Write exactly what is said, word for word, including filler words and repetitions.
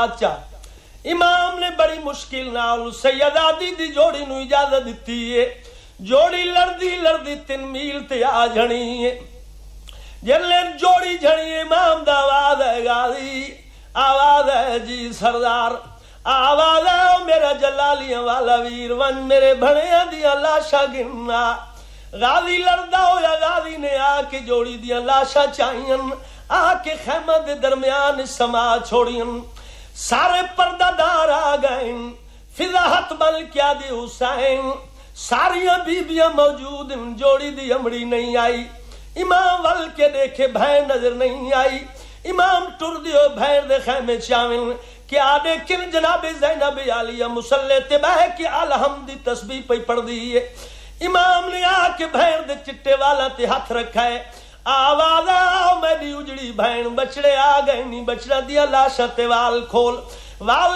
جماعت چا امام نے بڑی مشکل نال سیدہ دی دی جوڑی نو اجازت دیتی ہے جوڑی لڑدی لڑدی تین میل تے آ جھنی ہے جلے جوڑی جھنی امام دا آواز ہے غازی آواز ہے جی سردار آواز ہے میرا جلالیاں والا ویر ون میرے بھڑیاں دیا لاشا گننا غازی لڑدا ہویا غازی نے آ کے جوڑی دیا لاشا چاہین آ کے خیمہ دے درمیان سما چھوڑین سارے پردہ دار آ گئیں فضاحت بل کیا دی حسین ساریاں بیبیاں موجود ہیں جوڑی دی امڑی نہیں آئی امام ول کے دیکھے بہن نظر نہیں آئی امام ٹر دیو بہن دے خیمے چاول کیا دیکھن جناب زینب عالیہ مسلح تے بہ کے الحمد تسبیح پہ پڑھ دی ہے امام نے آ کے بہن دے چٹے والا تے ہاتھ رکھا ہے آواز آؤ میری اجڑی بہن بچڑے آ گئے نہیں بچڑا دیا لاشا تے وال کھول وال